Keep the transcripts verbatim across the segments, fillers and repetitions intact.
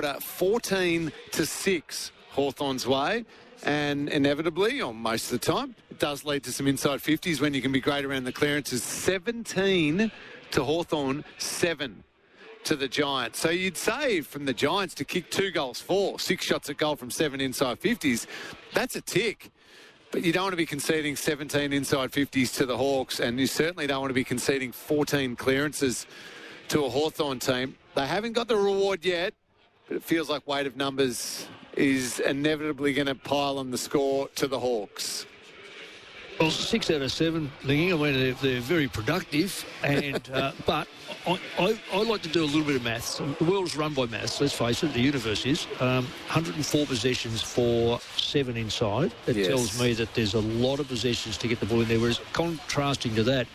quarter, fourteen to six Hawthorn's way. And inevitably, or most of the time, it does lead to some inside fifties when you can be great around the clearances. seventeen to Hawthorn, seven to the Giants. So you'd say from the Giants to kick two goals for, six shots at goal from seven inside fifties, that's a tick. But you don't want to be conceding seventeen inside fifties to the Hawks, and you certainly don't want to be conceding fourteen clearances to a Hawthorn team. They haven't got the reward yet, but it feels like weight of numbers is inevitably going to pile on the score to the Hawks. Well, six out of seven, Lingy. I mean, they're, they're very productive, and uh, but I, I, I like to do a little bit of maths. The world's run by maths, let's face it, the universe is. Um, one hundred four possessions for seven inside. That yes. tells me that there's a lot of possessions to get the ball in there, whereas contrasting to that,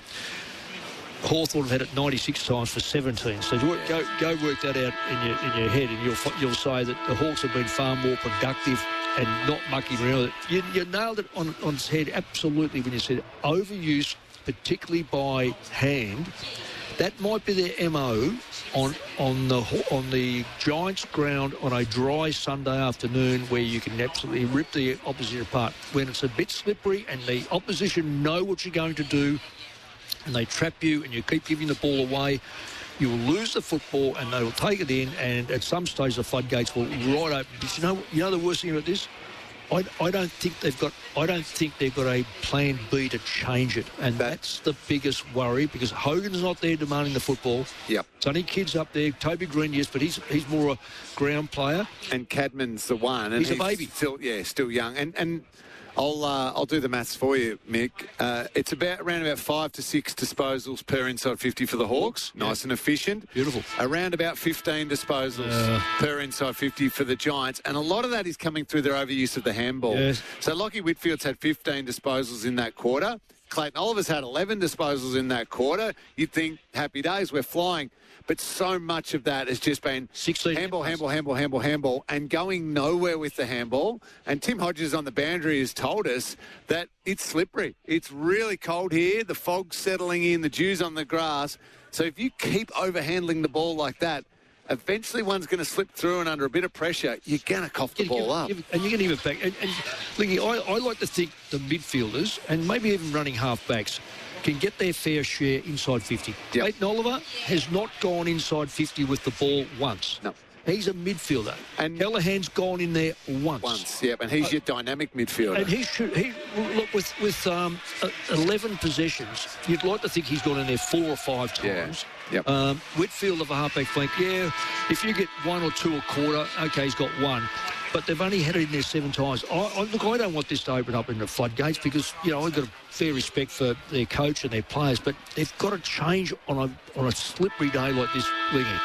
Hawthorn have had it ninety-six times for seventeen. So go, go work that out in your in your head, and you'll you'll say that the Hawks have been far more productive and not mucking around. You, you nailed it on, on its head absolutely when you said overuse, particularly by hand. That might be their M O on on the on the Giants ground on a dry Sunday afternoon, where you can absolutely rip the opposition apart. When it's a bit slippery and the opposition know what you're going to do, and they trap you and you keep giving the ball away, you will lose the football and they will take it in, and at some stage the floodgates will right open. But you know, you know the worst thing about this? I, I don't think they've got. I don't think they've got a plan B to change it, and that's the biggest worry, because Hogan's not there demanding the football. Yep. Sonny Kidd's up there. Toby Green, yes, but he's he's more a ground player. And Cadman's the one, and he's, he's a baby. Still, yeah, still young, and and. I'll uh, I'll do the maths for you, Mick. Uh, it's about around about five to six disposals per inside fifty for the Hawks. Yeah. Nice and efficient. Beautiful. Around about fifteen disposals uh, per inside fifty for the Giants, and a lot of that is coming through their overuse of the handball. Yes. So Lockie Whitfield's had fifteen disposals in that quarter. Clayton Oliver's had eleven disposals in that quarter. You'd think happy days, we're flying. But so much of that has just been handball, handball, handball, handball, handball, and going nowhere with the handball. And Tim Hodges on the boundary has told us that it's slippery. It's really cold here. The fog's settling in, the dew's on the grass. So if you keep overhandling the ball like that, eventually one's going to slip through, and under a bit of pressure, you're going to cough the give, ball give, up. Give, and you're going to give it back. And, and Lingy, I, I like to think the midfielders, and maybe even running half-backs, can get their fair share inside fifty. Yep. Clayton Oliver has not gone inside fifty with the ball once. No. He's a midfielder. And Callahan's gone in there once. Once, yep, and he's uh, your dynamic midfielder. And he should, he, look, with, with um, eleven possessions, you'd like to think he's gone in there four or five times. Yeah. Yep. Um, Whitfield of a halfback flank, yeah, if you get one or two a quarter, okay, he's got one. But they've only had it in there seven times. I, I, look, I don't want this to open up in the floodgates, because, you know, I've got a fair respect for their coach and their players, but they've got to change on a on a slippery day like this, Lingy.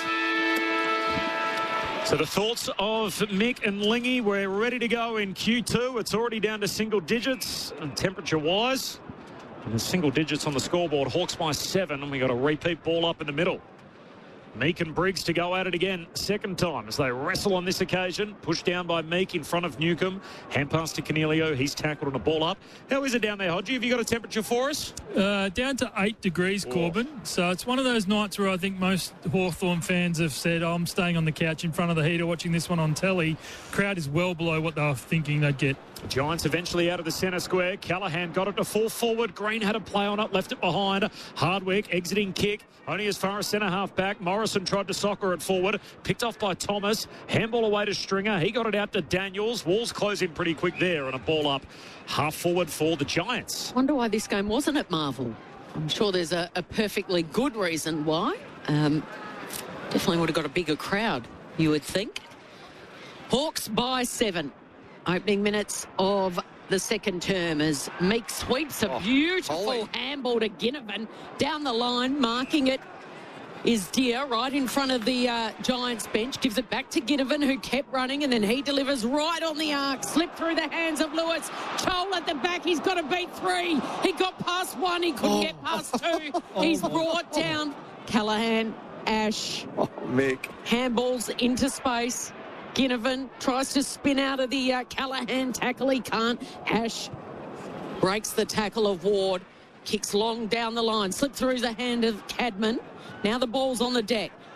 So the thoughts of Mick and Lingy, we're ready to go in Q two. It's already down to single digits, and temperature-wise, and single digits on the scoreboard. Hawks by seven, and we got a repeat ball up in the middle. Meek and Briggs to go at it again, second time as they wrestle on this occasion. Pushed down by Meek in front of Newcomb. Hand pass to Cornelio. He's tackled on a ball up. How is it down there, Hodgie? Have you got a temperature for us? Uh, down to eight degrees, oh. Corbin. So it's one of those nights where I think most Hawthorn fans have said, oh, I'm staying on the couch in front of the heater watching this one on telly. Crowd is well below what they were thinking they'd get. The Giants eventually out of the centre square. Callahan got it to fall forward. Green had a play on it, left it behind. Hardwick exiting kick. Only as far as centre half back. Morrison tried to soccer it forward. Picked off by Thomas. Handball away to Stringer. He got it out to Daniels. Walls close in pretty quick there, and a ball up half forward for the Giants. Wonder why this game wasn't at Marvel. I'm sure there's a, a perfectly good reason why. Um, definitely would have got a bigger crowd, you would think. Hawks by seven. Opening minutes of the second term as Meek sweeps a oh, beautiful holy. handball to Ginnivan. Down the line, marking it is Deer right in front of the uh, Giants bench. Gives it back to Ginnivan, who kept running, and then he delivers right on the arc. Slip through the hands of Lewis. Chol at the back. He's got to beat three. He got past one. He couldn't oh. get past two. He's brought down Callahan. Ash. Oh, Mick. Handballs into space. Ginnivan tries to spin out of the uh, Callahan tackle. He can't. Ash breaks the tackle of Ward. Kicks long down the line. Slip through the hand of Cadman. Now the ball's on the deck.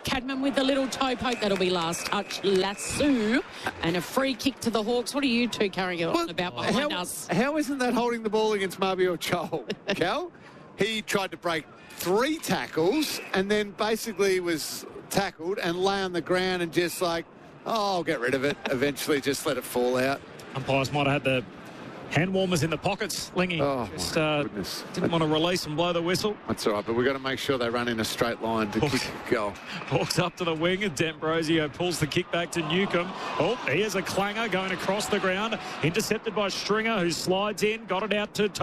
Cadman with the little toe poke. That'll be last touch. Lasso. And a free kick to the Hawks. What are you two carrying on Well, about behind how, us? how isn't that holding the ball against Mabior Chol, Cal? He tried to break three tackles and then basically was tackled and lay on the ground and just like, oh, I'll get rid of it. Eventually just let it fall out. Umpires might have had the hand warmers in the pockets, Lingy. Oh, Just my uh, goodness. didn't want to release and blow the whistle. That's all right, but we've got to make sure they run in a straight line to kick a goal. Hawks up to the wing, and D'Ambrosio pulls the kick back to Newcomb. Oh, here's a clanger going across the ground. Intercepted by Stringer, who slides in, got it out to